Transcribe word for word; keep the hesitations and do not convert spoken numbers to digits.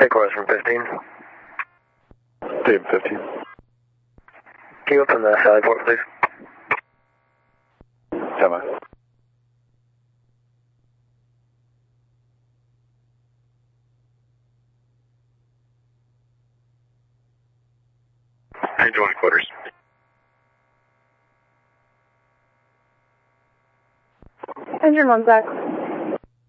Headquarters from fifteen. Dave fifteen. Can you open the Sally port, please? Semi. Joint quarters. Engine one, Zach.